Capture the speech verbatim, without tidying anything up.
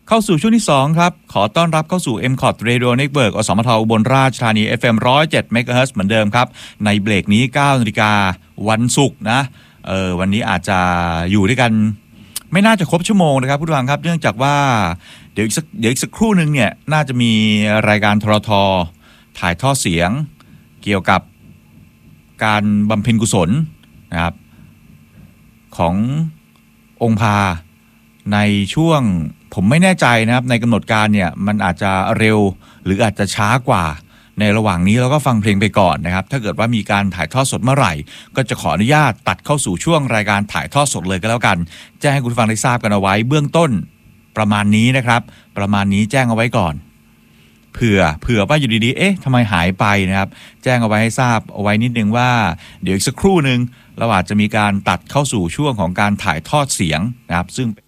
เข้าสู่ช่วงที่สองครับขอต้อนรับเข้าสู่ เอ็ม คอ ที Radio Network อสมทอุบลราชธานี เอฟ เอ็ม หนึ่งร้อยเจ็ด เมกะเฮิรตซ์เหมือนเดิมครับในเบรกนี้ เก้านาฬิกาวันศุกร์นะเออวันนี้อาจจะอยู่ด้วยกันไม่น่าจะครบชั่วโมงนะครับผู้ฟังครับเนื่องจากว่าเดี๋ยวอีกสักเดี๋ยวอีกสักครู่นึงเนี่ยน่าจะมีรายการทรทถ่ายทอดเสียงเกี่ยวกับการบำเพ็ญกุศลนะครับขององค์พาในช่วงผมไม่แน่ใจนะครับในกำหนดการเนี่ยมันอาจจะเร็วหรืออาจจะช้ากว่าในระหว่างนี้เราก็ฟังเพลงไปก่อนนะครับถ้าเกิดว่ามีการถ่ายทอดสดเมื่อไหร่ก็จะขออนุญาตตัดเข้าสู่ช่วงรายการถ่ายทอดสดเลยก็แล้วกันแจ้งให้คุณฟังได้ทราบกันเอาไว้เบื้องต้นประมาณนี้นะครับประมาณนี้แจ้งเอาไว้ก่อนเผื่อเผื่อว่าอยู่ดีๆเอ๊ะทำไมหายไปนะครับแจ้งเอาไว้ให้ทราบเอาไว้นิดนึงว่าเดี๋ยวอีกสักครู่นึงเราอาจจะมีการตัดเข้าสู่ช่วงของการถ่ายทอดเสียงนะครับซึ่ง